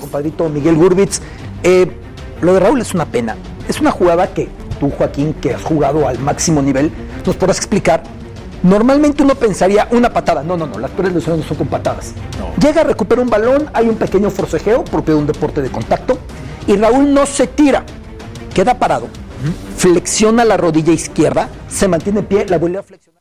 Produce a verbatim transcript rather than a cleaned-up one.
compadrito Miguel Gurbitz. Eh, lo de Raúl es una pena. Es una jugada que tú, Joaquín, que has jugado al máximo nivel, nos podrás explicar. Normalmente uno pensaría una patada. No, no, no, las peores lesiones no son con patadas. No. Llega, recupera un balón, hay un pequeño forcejeo propio de un deporte de contacto y Raúl no se tira, queda parado, uh-huh. flexiona la rodilla izquierda, se mantiene en pie, la vuelve a flexionar.